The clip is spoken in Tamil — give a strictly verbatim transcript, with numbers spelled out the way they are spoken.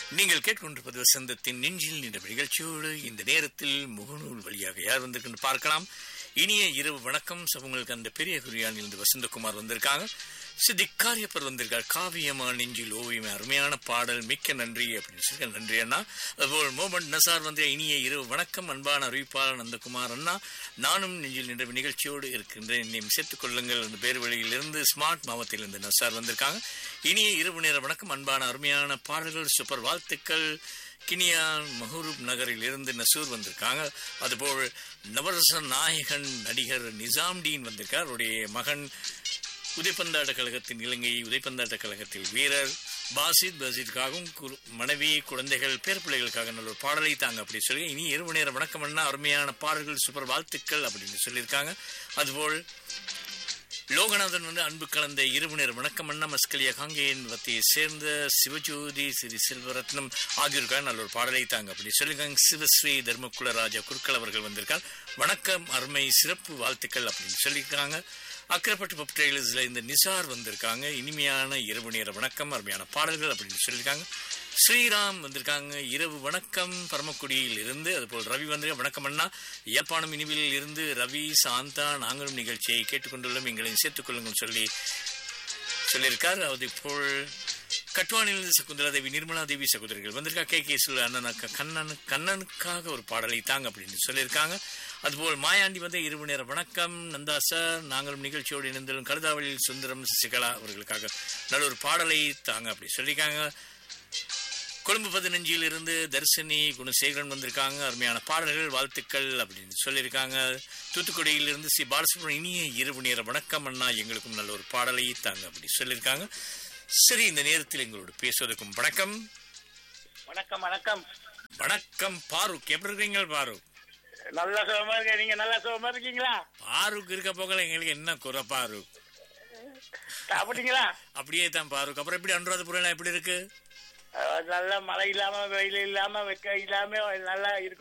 நீங்கள் கேட்டுக்கொண்டிருப்பது வசந்தத்தின் நெஞ்சில் என்ற நிகழ்ச்சியோடு இந்த நேரத்தில் முகநூல் வழியாக யார் வந்திருக்கு பார்க்கலாம். இனிய இரவு வணக்கம். உங்களுக்கு அந்த பெரிய குறியானில் இருந்து வசந்தகுமார் வந்திருக்காங்க. சித்திக்காரியப்பர் வந்திருக்கார். காவியமா நெஞ்சில் ஓவியம் அருமையான பாடல், மிக்க நன்றி அப்படின்னு சொல்லி நன்றி அண்ணா. அதுபோல் மோமன் நசார் வந்து இனிய இரவு வணக்கம், அன்பான அறிவிப்பாளர் நந்தகுமார் அண்ணா, நானும் நெஞ்சில் நின்ற நிகழ்ச்சியோடு இருக்கின்றேன், என்னையும் சேர்த்துக் கொள்ளுங்கள். அந்த பேர் வழியிலிருந்து ஸ்மார்ட் மாவட்டத்திலிருந்து நசார் வந்திருக்காங்க. இனிய இரவு நேர வணக்கம், அன்பான அருமையான பாடல்கள், சூப்பர் வாழ்த்துக்கள். கினியான் மஹூரூப் நகரில் இருந்து நசூர் வந்திருக்காங்க. அதுபோல் நவரச நாயகன் நடிகர் நிசாம்டீன் வந்திருக்கார். அவருடைய மகன் உதைப்பந்தாட்ட கழகத்தின் இலங்கை உதைப்பந்தாட்ட கழகத்தில் வீரர் பாசித் பசித்காகவும் மனைவி குழந்தைகள் பேர் பிள்ளைகளுக்காக நல்ல ஒரு பாடலை தாங்க அப்படி சொல்லி இனி இரவு நேர வணக்கம் அண்ணா, அருமையான பாடல்கள், சூப்பர் வாழ்த்துக்கள் அப்படின்னு சொல்லியிருக்காங்க. அதுபோல் லோகநாதன் வந்து அன்பு கலந்த இரவு நேர வணக்கம் அண்ணா, மஸ்கலியா காங்கேயன் வத்தையை சேர்ந்த சிவஜோதி ஸ்ரீ செல்வரத்னம் ஆகியோருக்காக நல்ல ஒரு பாடலை தாங்க அப்படி சொல்லியிருக்காங்க. சிவஸ்ரீ தர்மகுல ராஜா குருக்கள் அவர்கள் வந்திருக்கார். வணக்கம் அருமை, சிறப்பு வாழ்த்துக்கள் அப்படின்னு சொல்லியிருக்காங்க. அக்கரைப்பட்டு பப் ட்ரெயிலர்ஸ்ல இந்த நிசார் வந்திருக்காங்க. இனிமையான இரவு நேர வணக்கம், அருமையான பாடல்கள் அப்படின்னு சொல்லியிருக்காங்க. ஸ்ரீராம் வந்திருக்காங்க. இரவு வணக்கம் பரமக்குடியில் இருந்து. அதுபோல் ரவி வந்து வணக்கம் அண்ணா, யாழ்ப்பாணம் இனிவில் இருந்து ரவி சாந்தா, நாங்களும் நிகழ்ச்சியை கேட்டுக்கொண்டுள்ளோம், எங்களையும் சேர்த்துக் கொள்ளுங்கள் சொல்லி சொல்லியிருக்கார். அது போல் கட்டுவானிலிருந்து சகுந்தரா தேவி, நிர்மலா தேவி சகோதரிகள் வந்திருக்கா. கே கே சுல் அண்ணனுக்கு கண்ணனு கண்ணனுக்காக ஒரு பாடலை தாங்க அப்படின்னு சொல்லியிருக்காங்க. அதுபோல் மாயாண்டி வந்து இரவு நேர வணக்கம் நந்தா சார், நாங்களும் நிகழ்ச்சியோடு இணைந்துள்ள கருதாவளியில் சுந்தரம் சசிகலா அவர்களுக்காக நல்ல ஒரு பாடலை தாங்க அப்படி சொல்லியிருக்காங்க. கொழும்பு பதினஞ்சில் இருந்து தர்சினி குணசேகரன் வந்திருக்காங்க. அருமையான பாடல்கள், வாழ்த்துக்கள் அப்படின்னு சொல்லியிருக்காங்க. தூத்துக்குடியில் இருந்து ஸ்ரீ பாலசுப்ரமணியன் இனிய இரவு நேர வணக்கம் அண்ணா, எங்களுக்கும் நல்ல ஒரு பாடலை தாங்க அப்படி சொல்லியிருக்காங்க. சரி, இந்த நேரத்தில் எங்களோடு பேசுவதற்கும் வணக்கம். வணக்கம் வணக்கம் வணக்கம் பாரூக், எப்படி இருக்கீங்க பாரூக்? நல்ல சுகமா இருக்க, நீங்க நல்ல சுகமா இருக்கீங்களா? பாரூக் இருக்க போகல, எங்களுக்கு என்ன குறை பாரூக்? சாப்பிட்டீங்களா? அப்படியே தான் பாரூக். அப்புறம் எப்படி அனுராதபுரம் எப்படி இருக்கு? நல்ல மழை இல்லாம வெயில் இல்லாம வெக்க இல்லாம நல்லா இருக்கு.